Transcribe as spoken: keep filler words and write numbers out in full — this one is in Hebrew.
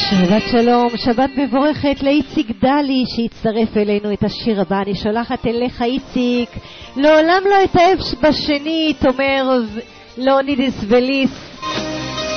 שבת שלום, שבת מבורכת לאיציק דלי שהצטרף אלינו את השיר הבא. אני שולחת אליך איציק, לעולם לא אתאהב בשנית, אומר לאונידיס וליס.